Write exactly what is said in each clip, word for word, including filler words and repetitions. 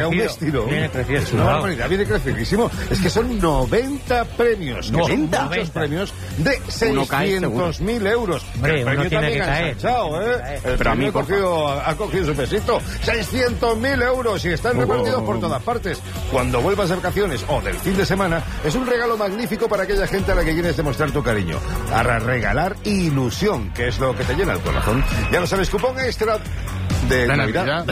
sea un estilo. Viene creciendo. Es una barbaridad, viene crecidísimo. Es que son noventa premios. noventa. Son muchos premios de seiscientos mil euros. Hombre, el premio uno tiene también que ha caer. ensanchado, ¿eh? El Pero a premio mí, ha cogido, ha cogido su pesito. seiscientos mil euros y están repartidos por todas partes. Cuando vuelvas de vacaciones o del fin de semana, es un regalo magnífico para aquella gente a la que quieres demostrar tu cariño. A regalar ilusión, que es lo que te llena el corazón. Ya lo sabes, cupón extra de La Navidad.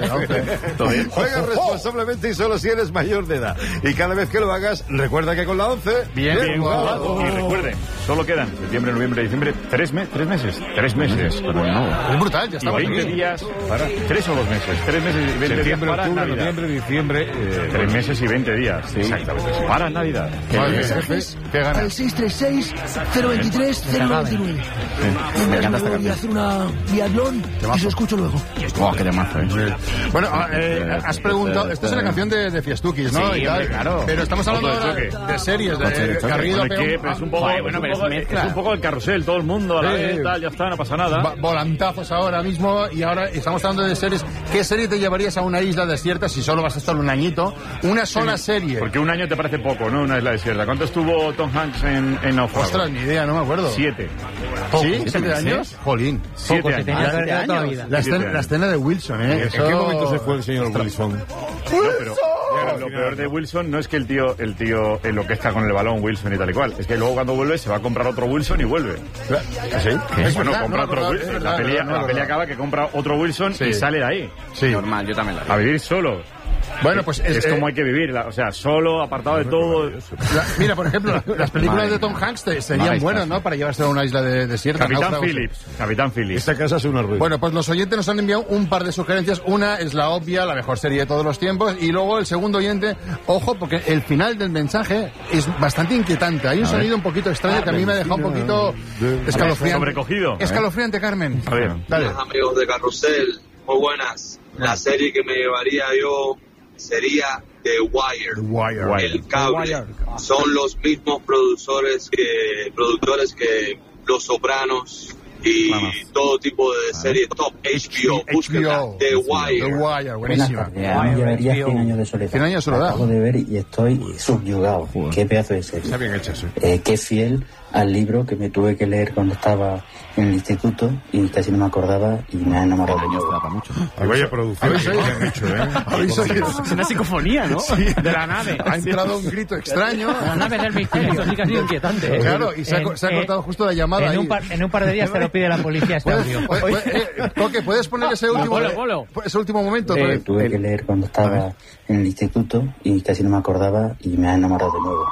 Navidad. Juega responsablemente y solo si eres mayor de edad. Y cada vez que lo hagas, recuerda que con la once... Bien, bien jugado. Y recuerden, solo quedan septiembre, noviembre, diciembre, tres, me tres meses. Tres meses. Bueno, Es brutal, ya y estamos veinte aquí. días para... Tres o dos meses. Tres meses y veinte días Septiembre, para octubre, Navidad. noviembre, diciembre... eh, Tres meses y veinte días. Sí. Exactamente. Para Navidad. Vale, jefe, ¿qué ganas? Al seis tres seis, cero veintitrés, cero noventa y nueve. Me encanta esta Voy a canción. hacer una biatlón y se escucho luego. Oh, qué temazo, eh. Bueno, eh, has preguntado, esta es una canción de, de Fiestuquis, ¿no? Sí, Y tal, hombre, claro. Pero estamos hablando Otro de ahora choque. de series, de, Otro de choque. Garrido Bueno, pega ¿qué? un- Pero es un poco, Joder, es bueno, un pero es poco- mezcla. es un poco el carrusel, todo el mundo a la Sí. vez, tal, ya está, no pasa nada. va- volantazos ahora mismo y ahora estamos hablando de series. ¿Qué serie te llevarías a una isla desierta si solo vas a estar un añito? Una sola serie. Porque un año te parece poco, ¿no? Una isla desierta. ¿Cuánto estuvo Tom Hanks en, en Náufrago? Ostras, ni idea, no me acuerdo. Siete. ¿Sí? ¿Siete años? Jolín. Siete Poco se años. tenía que haber quedado toda la vida. La Siete escena, años. la escena de Wilson, ¿eh? ¿En Eso- qué momento se fue el señor Wilson? No, pero, claro, lo peor de Wilson no es que el tío el tío enloquezca con el balón Wilson y tal y cual. Es que luego cuando vuelve se va a comprar otro Wilson y vuelve. ¿Sí? Es Es bueno, verdad, compra no me otro acordaba, Wilson. es La verdad, peli, no me la peli acordaba. acaba que compra otro Wilson Sí. y sale de ahí. Sí. Normal, yo también la A vi. vivir solo. Bueno, pues Es, es, eh, como hay que vivir. la- O sea, solo, apartado de todo. la- mira, por ejemplo, la- las películas Madre de Tom Hanks te- serían Malas buenas, cosas. ¿no? Para llevarse a una isla de, desierta. Capitán náufragos. Phillips. Capitán Phillips. Esta casa es una ruina. Bueno, pues los oyentes nos han enviado un par de sugerencias. Una es la obvia, la mejor serie de todos los tiempos. Y luego el segundo oyente, ojo, porque el final del mensaje es bastante inquietante. Hay un sonido un poquito extraño que a mí me ha dejado un poquito escalofriante. Sobrecogido. Escalofriante, Carmen. A ver. Dale. Amigos de Carrusel, muy buenas. La serie que me llevaría yo sería The Wire. Wire. Wire. El cable. Son los mismos productores que productores que Los Sopranos y todo tipo de series top. H B O. Búsquenla. H B O. The The Wire. Wire, Buenas buenísima. tardes, a mí me llevaría cien años de soledad. Cien años de soledad. Acabo de ver y estoy subyugado. Qué pedazo de serie. Está bien hecha, sí. Eh, qué fiel al libro que me tuve que leer cuando estaba en el instituto y casi no me acordaba y me ha enamorado de nuevo. Y vaya producción ¿Habéis que oído? han hecho, ¿eh? ¿Habéis oído? Es una psicofonía, ¿no? De la nave. Ha entrado un grito extraño. La nave del misterio, sí que ha sido inquietante. ¿eh? Claro, y se ha, En- co- se ha eh, cortado justo la llamada En ahí. un, par, en un par de días te lo pide la policía este ¿Puedes, audio. puede- puede- eh, Coque, ¿puedes poner ese último, Bolo, bolo. ese último momento? Eh, Otra vez? tuve que leer cuando estaba en el instituto y casi no me acordaba y me ha enamorado de nuevo.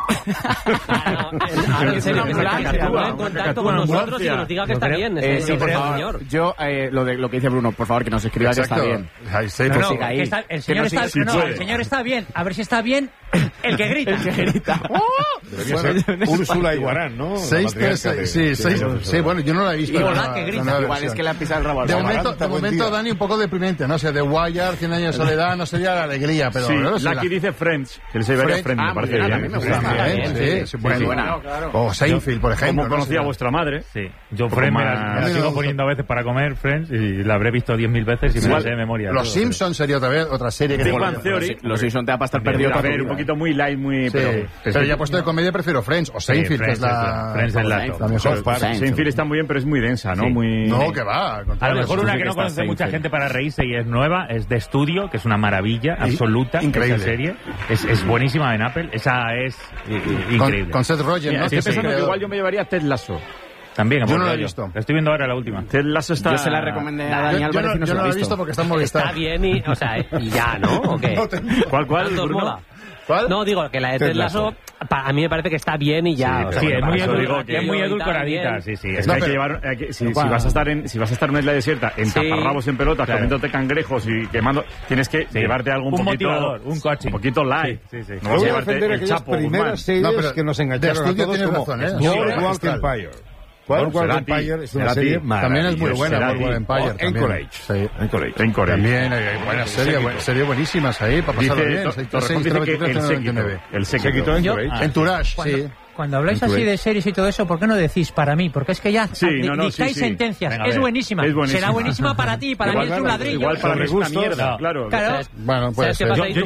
Ahora, en serio, que se ambulancia, que se ponga en una contacto con ambulancia. nosotros y que nos diga que está bien. Eh, Es sí, que por creo, favor. señor. Yo, eh, lo, de, lo que dice Bruno, por favor, que nos escriba que está bien. Ahí sí, No, pues no, sí. ahí. que está- el Que señor no está, siga- no, si el puede. señor está bien. A ver si está bien el que grita. El que grita. Debería ser Úrsula Iguarán, ¿no? La Seis, tres, matriarca de- sí, de- seis, de- sí, bueno, yo no la he visto. Y la- Hola, la que grita. nueva Igual versión. es que le ha pisado el rabo al De rabo. momento, Amaranta, de buen momento día. Dani, un poco deprimente, ¿no? O sea, de Wire, cien años de soledad, no sería la alegría, pero... Sí, ¿no? Sí, Lucky la- dice Friends, que les llevaría Friends. Friends, Ah, me parece muy bien, bien. a mí me gusta. También, Está sí, bien, sí, bueno. sí, buena. O Seinfeld, por ejemplo. ¿Cómo ¿no? conocía a Sí, vuestra madre? Sí, yo Un poco Friends me la, más- me la A mí me sigo gusta. poniendo a veces para comer, Friends, y la habré visto diez mil veces y me la sé de memoria. Los todo, Simpsons sería otra vez otra serie que... Big te- Bang Theory. Los Simpson te va a estar También, perdido A toda tu ver, un vida. poquito muy light, muy... Sí, pero, pero ya puesto de comedia prefiero Friends o Sí, Seinfeld, que es Friends la... Friends es la top. la mejor Pero parte. Seinfeld está muy bien, pero es muy densa, ¿no? Sí. Muy... No, que va. al A contrario, lo mejor sí, una sí que que no está conoce mucha Seinfeld. gente para reírse y es nueva, es de Estudio, que es una maravilla Y- absoluta. increíble. Esa serie es, es buenísima en Apple, esa es i- i- Con, increíble. con Seth Rogen, Mira, ¿no? estoy Que es el pensando que creador. igual yo me llevaría a Ted Lasso. También, Yo no la he apunto visto. La estoy viendo ahora la última. Ted Lasso está... Yo se la recomendé a Yo, Dani yo Álvarez no, y no yo se no la la ha he visto visto. porque está en Movistar. Está bien y, o sea, y ya, ¿no? ¿O qué? No te- ¿Cuál, cuál, ¿Cuántos Bruno? mola? ¿Cuál? No, digo que la de Ted Ted Lasso, pa- a mí me parece que está bien y ya. Sí, o sea, Sí, bueno, es muy, eso edul- digo que- es muy y tal, edulcoradita, bien. sí, sí. Es es que hay pero- que llevar, hay que- si, si Bueno. vas a estar en, si vas a estar en una isla desierta, en Sí. taparrabos en pelotas, Claro. comiéndote cangrejos y quemando, tienes que Sí. llevarte algo un, Un poquito, motivador, un coaching. un poquito light. Sí, sí, sí. No Yo vas a voy a llevarte defender el aquellas Chapo Guzmán. primeras series No, pero que nos de engancharon a estudio todos tienes como razón, ¿eh? Boardwalk Está- Empire. ¿Cuál? Boardwalk Serati. Empire es una Serati. serie También es muy buena, Serati. Boardwalk Empire. O también. Anchorage. Sí. Anchorage. Anchorage. También hay buenas series, bu- series buenísimas ahí, para pasarlo Dice, bien. To- seis- Torrejón seis, dice que veintitrés, el séquito. noventa y nueve. El séquito. Séquito Anchorage. Ah. Entourage, Cuando, sí. cuando habláis así de series y todo eso, ¿por qué no decís para mí? Porque es que ya Sí, di- no, no, dictáis sí, sí. sentencias. Venga, a es, ver. buenísima. Es buenísima. Será buenísima para ti, para Igual, mí es un claro, ladrillo. Igual para mí es una Sobre gustos, mierda, no. claro. Claro. Bueno, puede ¿Sabes qué ser. pasa? Yo- ahí? yo